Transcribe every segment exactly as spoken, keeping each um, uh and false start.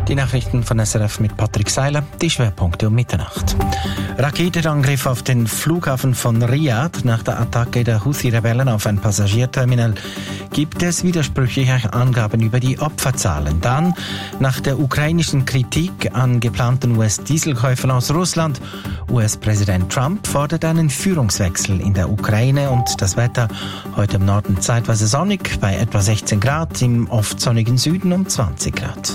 Die Nachrichten von S R F mit Patrick Seiler, die Schwerpunkte um Mitternacht. Raketenangriff auf den Flughafen von Riyadh. Nach der Attacke der Houthi-Rebellen auf ein Passagierterminal gibt es widersprüchliche Angaben über die Opferzahlen. Dann, nach der ukrainischen Kritik an geplanten U S-Dieselkäufen aus Russland, U S-Präsident Trump fordert einen Führungswechsel in der Ukraine. Und das Wetter heute im Norden zeitweise sonnig bei etwa sechzehn Grad, im oft sonnigen Süden um zwanzig Grad.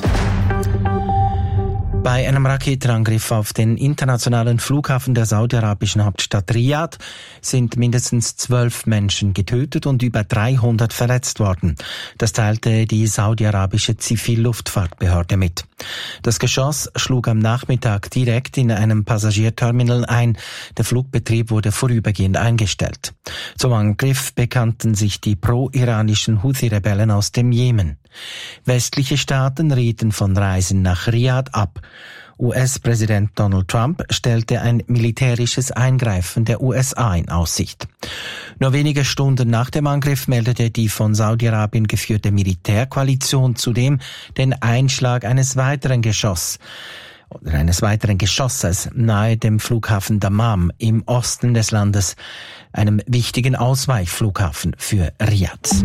Bei einem Raketenangriff auf den internationalen Flughafen der saudi-arabischen Hauptstadt Riyadh sind mindestens zwölf Menschen getötet und über dreihundert verletzt worden. Das teilte die saudi-arabische Zivilluftfahrtbehörde mit. Das Geschoss schlug am Nachmittag direkt in einem Passagierterminal ein. Der Flugbetrieb wurde vorübergehend eingestellt. Zum Angriff bekannten sich die pro-iranischen Houthi-Rebellen aus dem Jemen. Westliche Staaten rieten von Reisen nach Riyadh ab. U S-Präsident Donald Trump stellte ein militärisches Eingreifen der U S A in Aussicht. Nur wenige Stunden nach dem Angriff meldete die von Saudi-Arabien geführte Militärkoalition zudem den Einschlag eines weiteren Geschoss oder eines weiteren Geschosses nahe dem Flughafen Dammam im Osten des Landes, einem wichtigen Ausweichflughafen für Riyadh.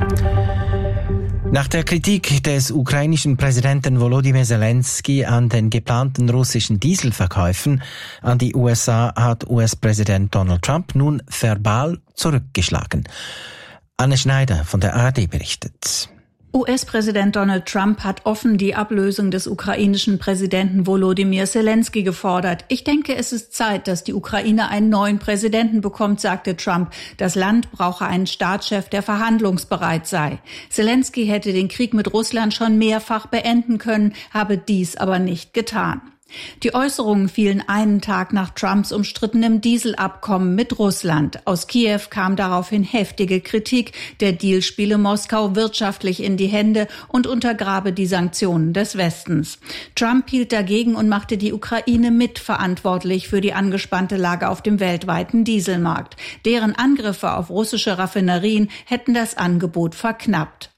Nach der Kritik des ukrainischen Präsidenten Volodymyr Zelensky an den geplanten russischen Dieselverkäufen an die U S A hat U S-Präsident Donald Trump nun verbal zurückgeschlagen. Anne Schneider von der A R D berichtet. U S-Präsident Donald Trump hat offen die Ablösung des ukrainischen Präsidenten Volodymyr Zelensky gefordert. Ich denke, es ist Zeit, dass die Ukraine einen neuen Präsidenten bekommt, sagte Trump. Das Land brauche einen Staatschef, der verhandlungsbereit sei. Zelensky hätte den Krieg mit Russland schon mehrfach beenden können, habe dies aber nicht getan. Die Äußerungen fielen einen Tag nach Trumps umstrittenem Dieselabkommen mit Russland. Aus Kiew kam daraufhin heftige Kritik. Der Deal spiele Moskau wirtschaftlich in die Hände und untergrabe die Sanktionen des Westens. Trump hielt dagegen und machte die Ukraine mitverantwortlich für die angespannte Lage auf dem weltweiten Dieselmarkt. Deren Angriffe auf russische Raffinerien hätten das Angebot verknappt.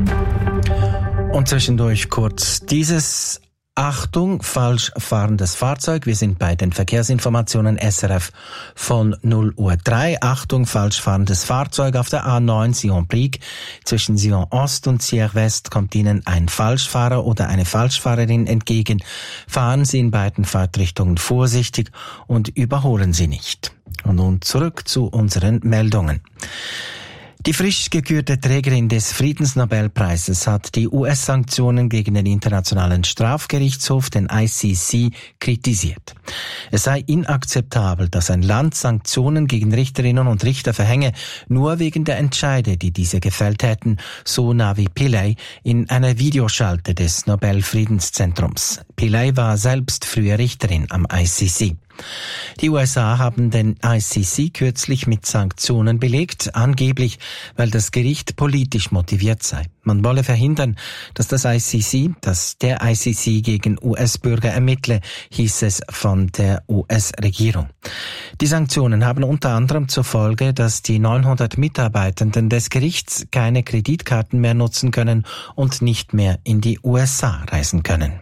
Und zwischendurch kurz dieses Achtung, falsch fahrendes Fahrzeug. Wir sind bei den Verkehrsinformationen S R F von null Uhr drei. Achtung, falsch fahrendes Fahrzeug auf der A neun Sion-Brieg. Zwischen Sion Ost und Sierre West kommt Ihnen ein Falschfahrer oder eine Falschfahrerin entgegen. Fahren Sie in beiden Fahrtrichtungen vorsichtig und überholen Sie nicht. Und nun zurück zu unseren Meldungen. Die frisch gekürte Trägerin des Friedensnobelpreises hat die U S-Sanktionen gegen den Internationalen Strafgerichtshof, den I C C, kritisiert. Es sei inakzeptabel, dass ein Land Sanktionen gegen Richterinnen und Richter verhänge, nur wegen der Entscheide, die diese gefällt hätten, so Navi Pillay in einer Videoschalte des Nobelfriedenszentrums. Pillay war selbst früher Richterin am I C C. Die U S A haben den I C C kürzlich mit Sanktionen belegt, angeblich, weil das Gericht politisch motiviert sei. Man wolle verhindern, dass das I C C, dass der I C C gegen U S-Bürger ermittle, hieß es von der U S-Regierung. Die Sanktionen haben unter anderem zur Folge, dass die neunhundert Mitarbeitenden des Gerichts keine Kreditkarten mehr nutzen können und nicht mehr in die U S A reisen können.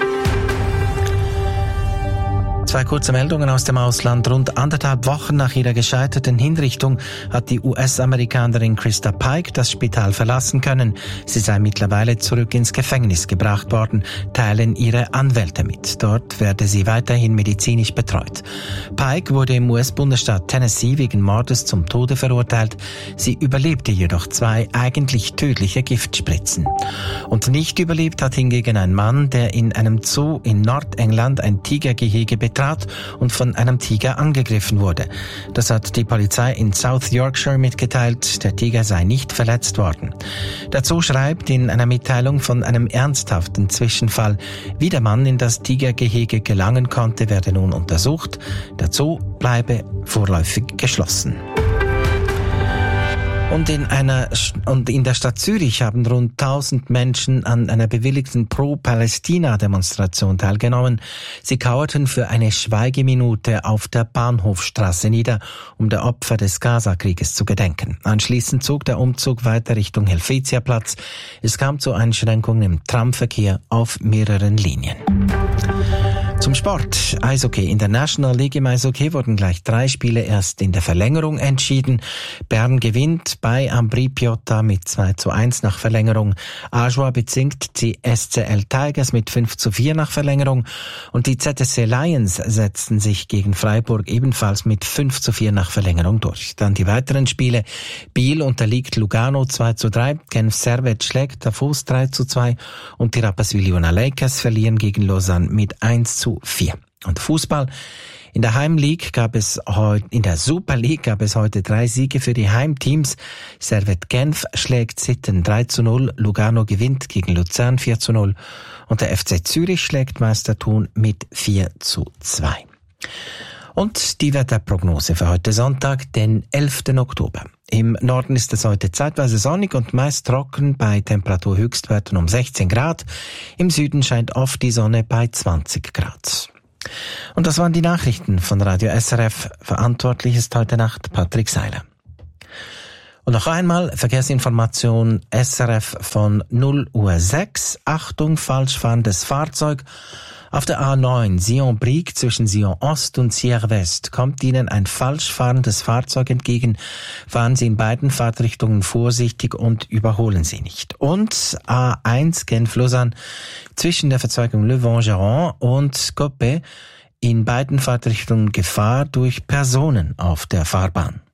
Zwei kurze Meldungen aus dem Ausland. Rund anderthalb Wochen nach ihrer gescheiterten Hinrichtung hat die U S-Amerikanerin Krista Pike das Spital verlassen können. Sie sei mittlerweile zurück ins Gefängnis gebracht worden, teilen ihre Anwälte mit. Dort werde sie weiterhin medizinisch betreut. Pike wurde im U S-Bundesstaat Tennessee wegen Mordes zum Tode verurteilt. Sie überlebte jedoch zwei eigentlich tödliche Giftspritzen. Und nicht überlebt hat hingegen ein Mann, der in einem Zoo in Nordengland ein Tigergehege betrat und von einem Tiger angegriffen wurde. Das hat die Polizei in South Yorkshire mitgeteilt. Der Tiger sei nicht verletzt worden. Der Zoo schreibt in einer Mitteilung von einem ernsthaften Zwischenfall. Wie der Mann in das Tigergehege gelangen konnte, werde nun untersucht. Der Zoo bleibe vorläufig geschlossen. Und in einer, und in der Stadt Zürich haben rund tausend Menschen an einer bewilligten Pro-Palästina-Demonstration teilgenommen. Sie kauerten für eine Schweigeminute auf der Bahnhofstraße nieder, um der Opfer des Gaza-Krieges zu gedenken. Anschließend zog der Umzug weiter Richtung Helvetiaplatz. Es kam zu Einschränkungen im Tramverkehr auf mehreren Linien. Zum Sport. Eishockey. In der National League im Eishockey wurden gleich drei Spiele erst in der Verlängerung entschieden. Bern gewinnt bei Ambri Piotta mit zwei zu eins nach Verlängerung. Ajoie bezwingt die S C L Tigers mit fünf zu vier nach Verlängerung. Und die Z S C Lions setzten sich gegen Freiburg ebenfalls mit fünf zu vier nach Verlängerung durch. Dann die weiteren Spiele. Biel unterliegt Lugano zwei zu drei. Genf Servette schlägt Davos drei zu zwei. Und die Rapperswil-Jona Lakers verlieren gegen Lausanne mit eins zu vier. Und Fußball. In der Heimleague gab es heute, in der Super League gab es heute drei Siege für die Heimteams. Servette Genf schlägt Sitten drei zu null, Lugano gewinnt gegen Luzern vier zu null und der F C Zürich schlägt Meister Thun mit vier zu zwei. Und die Wetterprognose für heute Sonntag, den elften Oktober. Im Norden ist es heute zeitweise sonnig und meist trocken bei Temperaturhöchstwerten um sechzehn Grad. Im Süden scheint oft die Sonne bei zwanzig Grad. Und das waren die Nachrichten von Radio S R F. Verantwortlich ist heute Nacht Patrick Seiler. Und noch einmal Verkehrsinformation S R F von null Uhr sechs. Achtung, falsch fahrendes Fahrzeug. Auf der A neun Sion-Brieg zwischen Sion Ost und Sierre West kommt Ihnen ein falsch fahrendes Fahrzeug entgegen. Fahren Sie in beiden Fahrtrichtungen vorsichtig und überholen Sie nicht. Und A eins Genf-Lausanne zwischen der Verzweigung Le Vent-Geron und Coppet in beiden Fahrtrichtungen Gefahr durch Personen auf der Fahrbahn.